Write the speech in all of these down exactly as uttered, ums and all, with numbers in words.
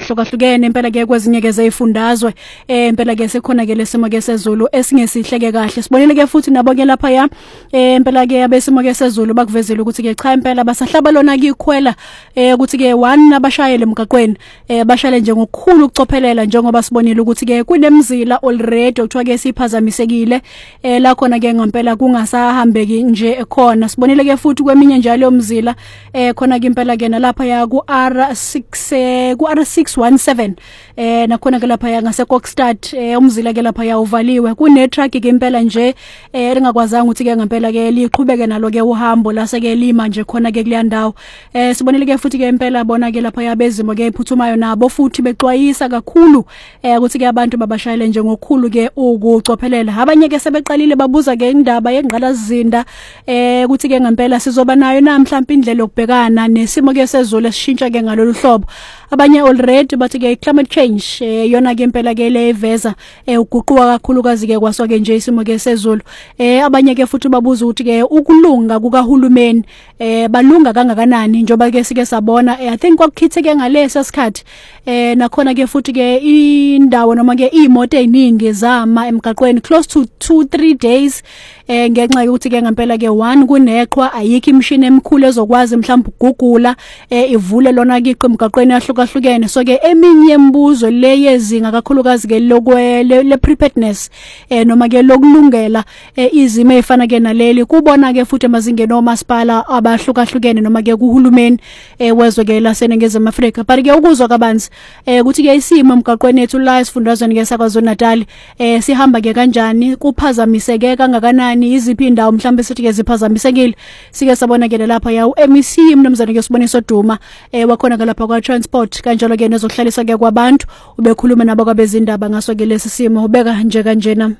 ezahlukahlukene impela ke kwezinye ke zeyifundazwe eh impela ke sekhona ke lesimo ke sezulu esingesihle ke kahle sibonile ke futhi nabo ke lapha ya eh impela ke abesimo ke sezulu bakuvezela ukuthi ke cha impela basahlaba lona kikhwela eh ukuthi ke one abashayele emgaqweni eh bashale nje ngokukhulu ukucophelela njengoba sibonile ukuthi ke kunemzila already okuthiwa ke siphazamisekile eh la khona ke ngempela kungasahambeki nje khona sibonile ke futhi kweminye njalo yomzila eh khona ke impela ke nalapha ya ku R six eh ku R six one seven eh nakhona ke lapha ya ngase Kokstad eh umzila ke lapha ya uvaliwe kune truck ke impela nje eh lingakwazanga ukuthi ke ngempela ke liqhubeke nalo ke uhambo la seke lima nje khona ke kuliyandawo eh sibonile ke futhi ke impela bona ke lapha yabezimo ke iphuthumayo nabo futhi bexwayisa kakhulu eh ukuthi ke abantu babashayele nje ngokukhulu ke ukucophelela abanye ke sebeqalile babuza ke indaba yengqalazinda eh ukuthi ke ngempela sizoba nayo na mhlawumbe indlela yokubhekana nesimo ke sezulu esishintsha ke ngalolu hlobo abanye already bathi ke climate change eh yona ke impela ke leveza eh uguquka kakhulu kazi ke kwaso ke nje isimo ke sezulu eh abanye ke futhi babuza ukuthi ke ukulunga kukahulumeni eh balunga kangakanani njoba ke sike sabona eh, I think kwakukhitheke ngalesa sikhathi eh nakhona ke futhi ke indawo noma ke imoto eziningi zama emgaqweni close to two three days eh ngenxa yokuthi ke ngempela ke one kuneqhwa ayikho imishini emikhulu ezokwazi mhlawumbe ukugugula eh ivule lona ke emgaqweni ahlukahlukene so ke eminye imibuzo le yezinga kakhulukazi ke lokwe le preparedness eh noma ke lokulungela eh, izimo ezifana ke naleli kubona ke futhi emazingeni omasipala abahlukahlukene noma ke kuhulumeni eh wezwe ke laseNingizimu Afrika but ke ukuzwa kabanzi eh ukuthi ke isimo emgaqweni ethu la esifundazweni ke saKwaZulu Natal eh sihamba ke kanjani kuphazamiseke kangakanani iziphi indawo mhlawumbe sithi ke ziphazamisekile sike sabona ke lapha ya uM E C umnumzane ke Siboniso Duma eh wakhona ke lapha kwa transport kanjalo ke nezokuhlalisa ke kwabantu ubekhuluma nabo kwabezindaba ngaso ke lesi simo ubeka nje kanjena.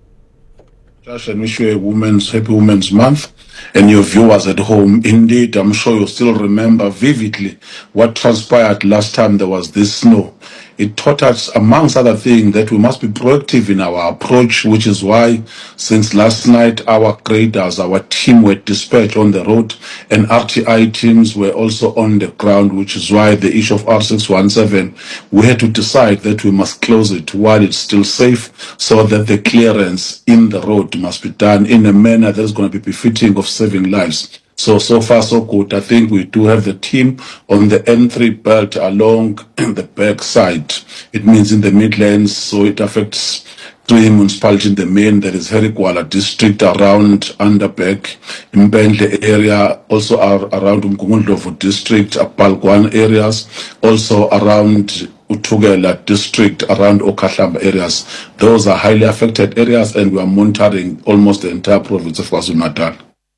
Just and wish you a women's happy women's month and your viewers at home. Indeed, I'm sure you still remember vividly what transpired last time there was this snow. It taught us, amongst other things, that we must be proactive in our approach, which is why since last night our graders, our team were dispatched on the road and R T I teams were also on the ground, which is why the issue of R six one seven, we had to decide that we must close it while it's still safe so that the clearance in the road must be done in a manner that is going to be befitting of saving lives. So, so far so good. I think we do have the team on the N three belt along the back side. It means in the Midlands, so it affects three municipalities in the main. There is Herikwala district around Underbeck, Mbendle area, also are around Umgungundlovu district, Apalkwan areas, also around Utugela district, around Okahlamba areas. Those are highly affected areas and we are monitoring almost the entire province of KwaZulu-Natal.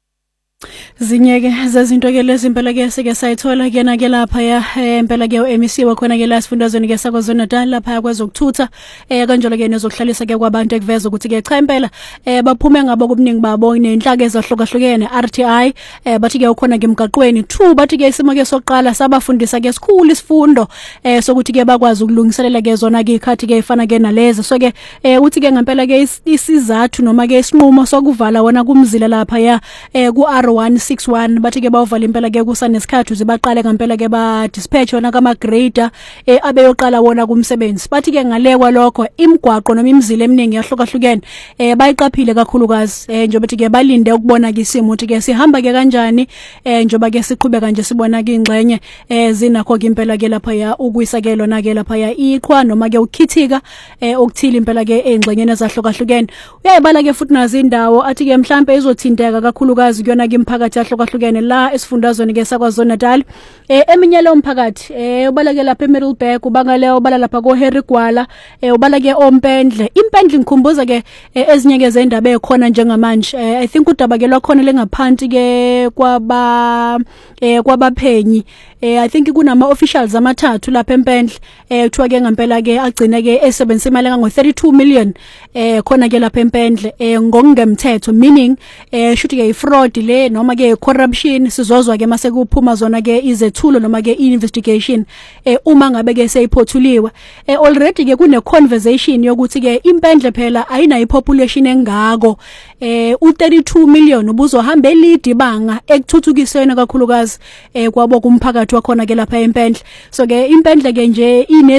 Zinyeke zezinto ke lezi impela ke sike sayithola ke na ke lapha ya impela ke uM E C wakhona ke la sifundazweni ke saKwaZulu Natal lapha kwezokuthutha eh kanjalo ke nezokuhlalisa ke kwabantu ekuveza ukuthi ke cha impela eh baphume ngabo kubuningi babo nenhlaka ezahlukahlukene R T I eh bathi ke ukhona ke emgaqweni two bathi ke isimo ke soqala sabafundisa ke sikhulu isifundo eh sokuthi ke bakwazi ukulungiselela ke zona ke ikhathi ke ifana ke nalezi so ke eh uthi ke ngempela ke isizathu noma ke isinqumo sokuvala wona kumzila lapha ya eh ku R one six one bathi ke bawuvala impela ke kusanesikhathi uzibaqale ngempela ke ba dispatch wona kama grader eh abeyoqala wona kumsebenzi bathi ke ngale kwalokho imigwaqo noma imizila eminingi yahlukahlukene eh bayiqaphile kakhulukazi eh njengoba bathi ke balinde ukubona ke isimo ukuthi ke sihamba ke kanjani eh njengoba ke siqhubeka nje sibona ke ingxenye eh zinakho ke impela ke lapha ya ukuyisakelo na ke lapha ya iqhwa noma ke ukukhithika eh okuthile impela ke engxenyeni ezahlukahlukene uyayibala ke futhi nazo indawo athi ke mhlambe izothinteka kakhulukazi kuyona ke imphakathi ahlukahlukene la esifundazweni ke saKwaZulu Natal eh eminye lo mphakathi eh ubala ke lapha eMiddleburg ubangale ubala lapha ko Herikwala eh ubala ke oMpendle impendle ngikhumbuza ke ezinye ke zendaba ekhona njengamanje I think udaba ke lwakhona lengaphansi ke kwaba eh kwabaphenyi eh I think kunama officials amathathu lapha eMpendle eh kuthiwa ke ngempela ke agcina ke esebenzisa imali ngo thirty-two million eh khona ke lapha eMpendle eh ngokungemthetho meaning eh shuthi ke fraud le noma ke corruption sizozwa ke mase kuphuma zona ke izethulo noma ke investigation eh uma ngabe ke seyiphothulwe eh already ke kune conversation yokuthi ke impendle phela ayina ipopulation engako eh u thirty-two million ubuzohamba elide ibanga ekuthuthukisweni kakhulukazi eh kwabo kumphakathi wakhona ke lapha eMpendle so ke impendle ke nje ine